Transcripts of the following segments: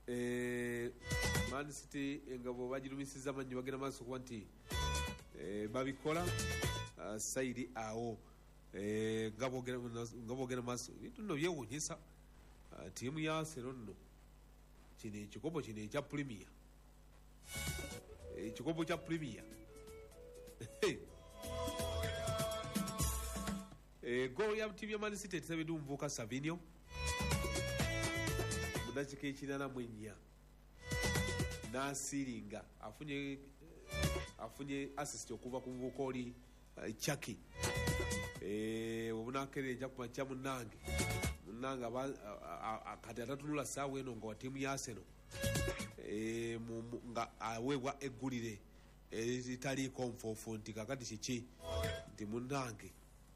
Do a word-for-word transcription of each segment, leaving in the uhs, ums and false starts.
eh Man City engabo bagirumisiza manyi bagenda maso kuba nti eh babikola uh, saidi awo eh ngabo gena ngabo gena maso bintu no byewonyesa uh, timu ya Arsenal no kine ekikopo kine ekya Premier ekikopo kya Premier eh go ya timu ya Man City tsabedu mvuka Savinio mudakika ekinana mwenya nasiringa afunye afunye assist okuva ku mvuko oli uh, Chaki eh obunakere ja kuma kya munange munange akati atatunula sawe eno ngo timu ya Arsenal eh nga awewa egulire ezitali komfofo kakati kichi ndi munange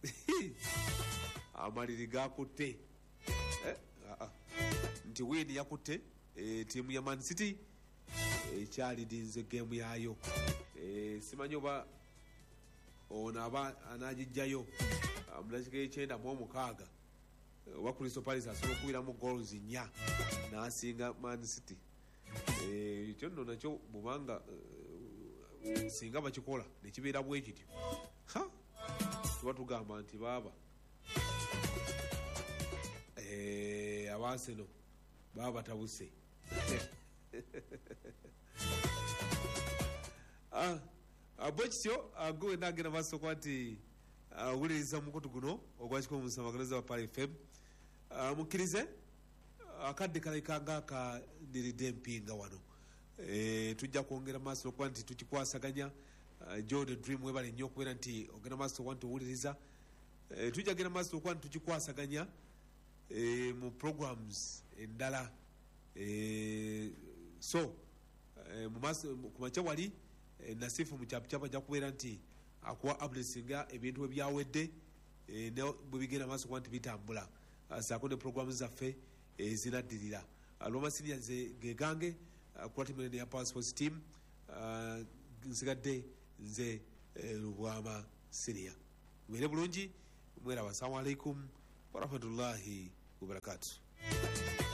amaliri gakutte eh a a nti wini yakutte eh timu ya Man City ekyali dinze game yayo eh simanyoba ona aba anajijjayo amulashike ekyenda mu mukaaga wa Crystal Palace asobola kubira mu goals nya nasinga Man City eh kyono nakyo bubanga uh, singa bakikola nekibeera bwe kityo ha tuba tugamba nti baba eh Arsenal baba tabuse ah abotyo ago nagena baso kwati uliriza mukoto guno ogwachiko musamagaraza wa Pale F M mukirize akadde kalaikanga ka ndiride mpinga wano eh tujja kuongera maso kwanti tukikwasaganya Joe the Dream webale nnyo kubera nti ogena maso kwanti uliriza eh tujja gena maso kwanti tukikwasaganya eh mu programs endala eh so eh mu maso kumacha wali eh, nasifu muchapchapa ja kubera nti akuwa ablesinga ebintu ebyawedde eh ne bwebigenda maso kwanti bitambula sakone programs zaffe eh, zinadirira aloma senior ze gegange uh, kwa timu ya Power Sports team uh, nsigadde nze eh, Rubwama senior mwere bulungi mwera assalamu alaikum wa rahmatullahi wa barakatuh.